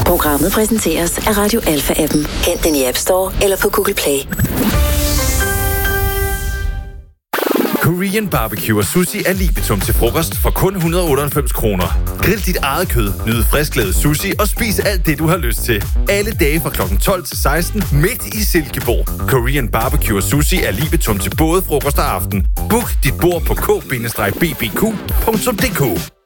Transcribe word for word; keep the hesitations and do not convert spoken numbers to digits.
Programmet præsenteres af Radio Alpha-appen. Hent den i App Store eller på Google Play. Korean barbecue og sushi er libetum til frokost for kun et hundrede og otteoghalvfems kroner. Grill dit eget kød, nyd frisklavet sushi og spis alt det, du har lyst til. Alle dage fra klokken tolv til seksten midt i Silkeborg. Korean barbecue og sushi er libetum til både frokost og aften. Book dit bord på k bindestreg b b q punktum d k.